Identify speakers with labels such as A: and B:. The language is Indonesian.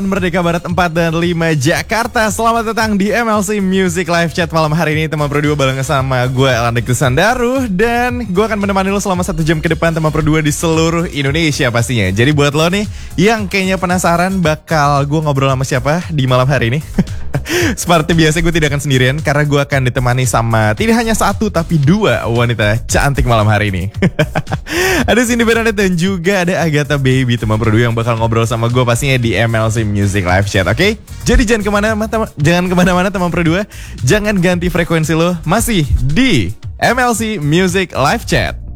A: Merdeka Barat 4 dan 5 Jakarta. Selamat datang di MLC Music Live Chat malam hari ini. Teman Pro 2 bareng sama gue Elandik Tusandaru. Dan gue akan menemani lo selama 1 jam ke depan teman Pro 2 di seluruh Indonesia pastinya. Jadi buat lo nih yang kayaknya penasaran bakal gue ngobrol sama siapa di malam hari ini. Seperti biasa gue tidak akan sendirian karena gue akan ditemani sama tidak hanya 1 tapi 2 wanita cantik malam hari ini. Ada Cindy Bernadette dan juga ada Agatha Baby teman Pro 2 yang bakal ngobrol sama gue pastinya di MLC Music Live Chat, oke? Jadi jangan kemana-mana teman Pro 2. Jangan ganti frekuensi lo, masih di MLC Music Live Chat.